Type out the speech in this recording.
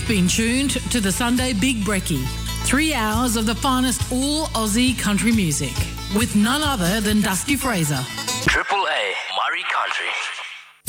been tuned to the Sunday Big Brekkie. 3 hours of the finest all Aussie country music with none other than Dusty Fraser. Triple A Murray Country.